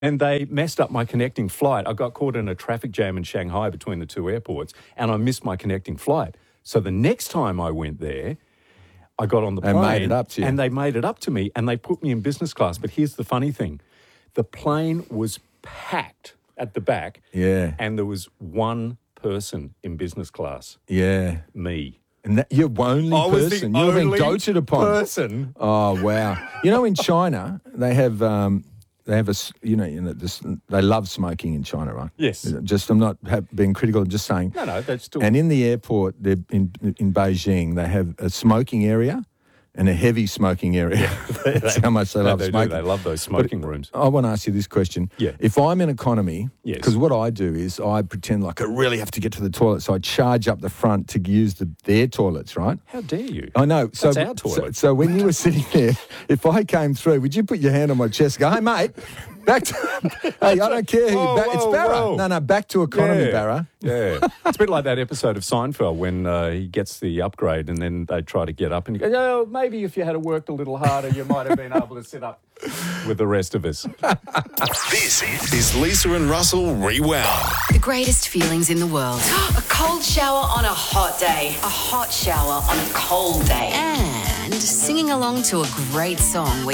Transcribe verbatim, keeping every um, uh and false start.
And they messed up my connecting flight. I got caught in a traffic jam in Shanghai between the two airports, and I missed my connecting flight. So the next time I went there, I got on the They plane. made it up to you. And they made it up to me, and they put me in business class. But here's the funny thing. The plane was packed at the back. Yeah. And there was one person in business class. Yeah. Me. And that, you're the only I was the person. You're being only doted upon. person. Oh, wow. You know, in China, they have... Um, They have a, s- you know, you know this, they love smoking in China, right? Yes. Just, I'm not ha- being critical. I'm just saying. No, no, that's still... And in the airport, they're in in Beijing, they have a smoking area and a heavy smoking area. That's how much they No, love they do. smoking. They love those smoking rooms. I want to ask you this question. Yeah. If I'm in economy, Yes. because what I do is I pretend like I really have to get to the toilet, so I charge up the front to use the, their toilets, right? How dare you? I know. So, That's our so, toilet. so when you were sitting there, if I came through, would you put your hand on my chest and go, hey, mate, back to... hey, I don't care who Whoa, you... Ba- it's whoa, Barra. whoa. No, no, back to economy, Yeah. Barra. Yeah. It's a bit like that episode of Seinfeld when uh, he gets the upgrade and then they try to get up and you go, oh, maybe if you had worked a little harder, you might have been able to sit up with the rest of us. This is Lisa and Russell Rewound. The greatest feelings in the world. A cold shower on a hot day. A hot shower on a cold day. And singing along to a great song